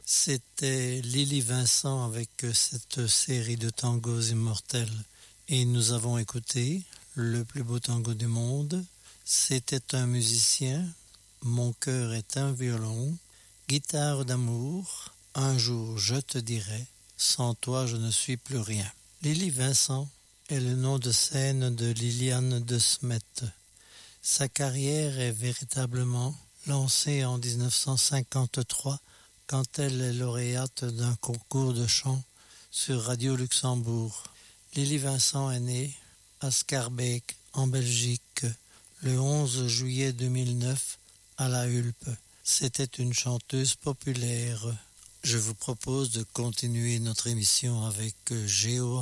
C'était Lily Vincent avec cette série de tangos immortels. Et nous avons écouté le plus beau tango du monde. C'était un musicien, mon cœur est un violon, guitare d'amour, un jour je te dirai, sans toi je ne suis plus rien. Lily Vincent est le nom de scène de Liliane de Smet. Sa carrière est véritablement lancée en 1953 quand elle est lauréate d'un concours de chant sur Radio Luxembourg. Lily Vincent est née à Schaerbeek en Belgique le 11 juillet 2009 à La Hulpe. C'était une chanteuse populaire. Je vous propose de continuer notre émission avec Géo